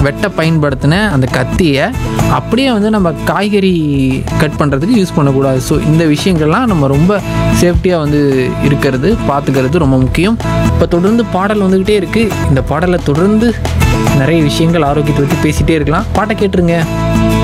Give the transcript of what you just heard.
வெட்ட பயன்படுத்தின அந்த கத்தியை அப்படியே வந்து நம்ம காய்கறி கட் பண்ணுறதுக்கு யூஸ் பண்ணக்கூடாது. ஸோ இந்த விஷயங்கள்லாம் நம்ம ரொம்ப சேஃப்டியாக வந்து இருக்கிறது பார்த்துக்கிறது ரொம்ப முக்கியம். இப்போ தொடர்ந்து பாடல் வந்துக்கிட்டே இருக்குது. இந்த பாடலை தொடர்ந்து நிறைய விஷயங்கள் ஆரோக்கியத்தை பற்றி பேசிகிட்டே இருக்கலாம். பாட்டை கேட்டுருங்க.